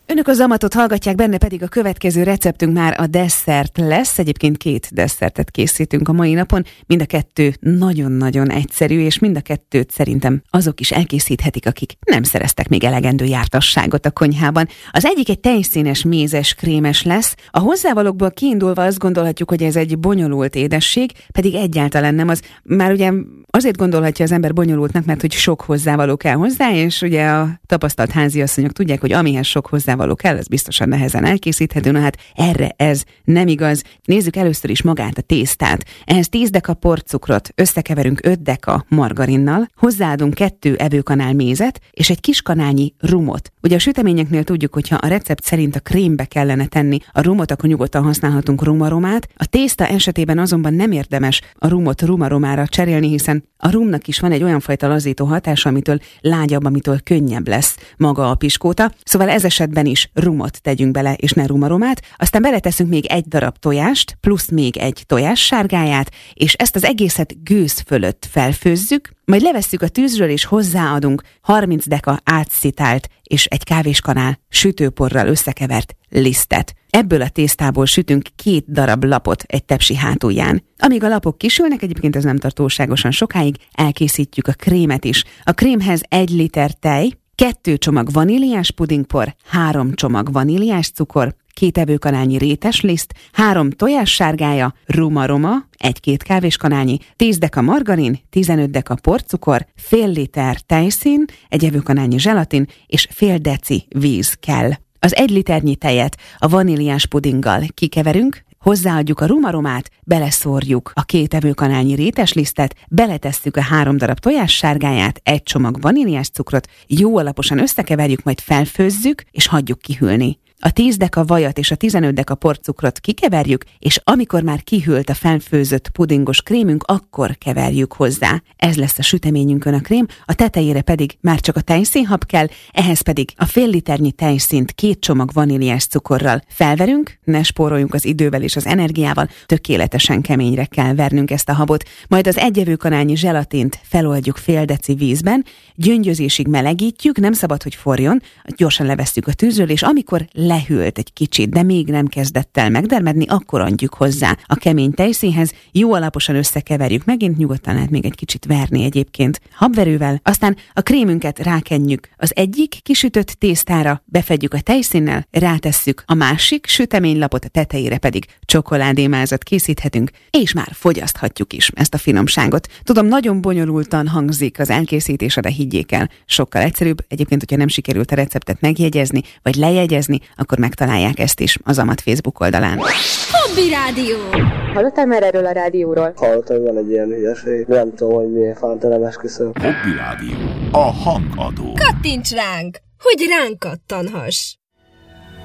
Önök a Zamatot hallgatják, benne pedig a következő receptünk már a desszert lesz. Egyébként 2 desszertet készítünk a mai napon. Mind a 2 nagyon-nagyon egyszerű, és mind a 2-t szerintem azok is elkészíthetik, akik nem szereztek még elegendő jártasságot a konyhában. Az egyik egy tejszínes, mézes, krémes lesz. A hozzávalókból kiindulva azt gondolhatjuk, hogy ez egy bonyolult édesség, pedig egyáltalán nem az. Már ugye azért gondolhatja az ember bonyolultnak, mert hogy sok hozzávaló kell hozzá, és ugye a tapasztalt háziasszonyok tudják, hogy amihez sok hozzávaló kell, az biztosan nehezen elkészíthető, na hát erre ez nem igaz. Nézzük először is magát a tésztát. Ehhez 10 deka porcukrot összekeverünk 5 deka margarinnal, hozzáadunk 2 evőkanál mézet és egy kis kanálnyi rumot. Ugye a süteményeknél tudjuk, hogyha a recept szerint a krémbe kellene tenni a rumot, akkor nyugodtan használhatunk rumaromát. A tészta esetében azonban nem érdemes a rumot rumaromára cserélni, hiszen a rumnak is van egy olyan fajta lazító hatása, amitől lágyabb, amitől könnyebb lesz maga a piskóta. Szóval ez esetben is rumot tegyünk bele, és ne rumaromát. Aztán beleteszünk még 1 darab tojást, plusz még 1 tojás sárgáját, és ezt az egészet gőz fölött felfőzzük, majd levesszük a tűzről, és hozzáadunk 30 deka átszitált és 1 kávéskanál sütőporral összekevert lisztet. Ebből a tésztából sütünk 2 darab lapot egy tepsi hátulján. Amíg a lapok kisülnek, egyébként ez nem tart túlságosan sokáig, elkészítjük a krémet is. A krémhez 1 liter tej, 2 csomag vaníliás pudingpor, 3 csomag vaníliás cukor, 2 evőkanálnyi rétes liszt, 3 tojás sárgája, rumaroma, 1-2 kávéskanálnyi, 10 deka margarin, 15 deka porcukor, fél liter tejszín, 1 evőkanálnyi zselatin és fél deci víz kell. Az 1 liternyi tejet a vaníliás pudinggal kikeverünk, hozzáadjuk a rumaromát, beleszórjuk a 2 evőkanálnyi réteslisztet, beletesszük a 3 darab tojás sárgáját, 1 csomag vaníliás cukrot, jó alaposan összekeverjük, majd felfőzzük és hagyjuk kihűlni. A 10 deka vajat és a 15 deka porcukrot kikeverjük, és amikor már kihűlt a felfőzött pudingos krémünk, akkor keverjük hozzá. Ez lesz a süteményünkön a krém, a tetejére pedig már csak a tejszínhab kell, ehhez pedig a fél liternyi tejszínt 2 csomag vaníliás cukorral felverünk, ne spóroljunk az idővel és az energiával, tökéletesen keményre kell vernünk ezt a habot, majd az 1 evőkanálnyi zselatint feloldjuk fél deci vízben, gyöngyözésig melegítjük, nem szabad, hogy forjon, gyorsan levesszük a tűzről, és amikor lehűlt egy kicsit, de még nem kezdett el megdermedni, akkor adjuk hozzá a kemény tejszínhez, jó alaposan összekeverjük, megint nyugodtan lehet még egy kicsit verni egyébként habverővel, aztán a krémünket rákenjük az egyik kisütött tésztára, befedjük a tejszínnel, rátesszük a másik süteménylapot, a tetejére pedig csokoládémázat készíthetünk, és már fogyaszthatjuk is ezt a finomságot. Tudom, nagyon bonyolultan hangzik az elkészítése, de higgyék el, sokkal egyszerűbb. Egyébként, hogyha nem sikerült a receptet megjegyezni, vagy lejegyezni, akkor megtalálják ezt is az Zamat Facebook oldalán. Hobby Rádió! Hallottál már erről a rádióról? Hallottam, van egy ilyen hülyeség. Nem tudom, hogy milyen fánta, nem esküszöm. Hobby Rádió. A hangadó. Kattints ránk, hogy ránk kattanhass!